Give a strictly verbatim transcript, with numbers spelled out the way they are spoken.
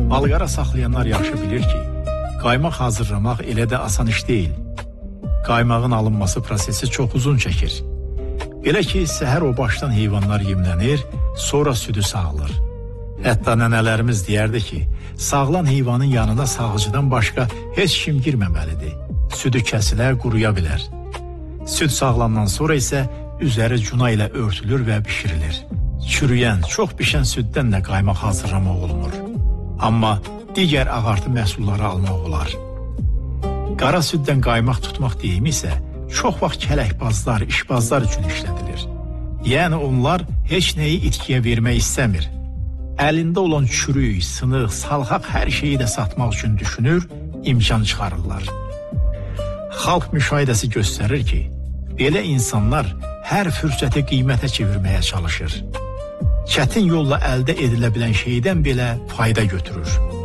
Balqara saxlayanlar yaxşı bilir ki, qaymaq hazırlamaq elə də asan iş deyil. Qaymağın alınması prosesi çox uzun çəkir. Belə ki, səhər o başdan heyvanlar yemlənir, sonra südü sağılır. Hətta nənələrimiz deyərdi ki, sağlan heyvanın yanına sağıcıdan başqa heç kim girməməlidir. Südü kəsilə, quruya bilər. Süd sağlandan sonra isə üzəri cuna ilə örtülür və bişirilir. Çürüyən, çox bişən süddən də qaymaq hazırlamaq olunur. Amma digər ağartı məhsulları almaq olar. Qara süddən qaymaq tutmaq deyimi isə çox vaxt kələkbazlar, işbazlar üçün işlədilir. Yəni onlar heç nəyi itkiyə vermək istəmir. Əlində olan çürük, sınıq, salxaq hər şeyi də satmaq üçün düşünür, imkan çıxarırlar. Xalq müşahidəsi göstərir ki, belə insanlar hər fürsəti qiymətə çevirməyə çalışır. Çətin yolla əldə edilə bilən şeydən belə fayda götürür.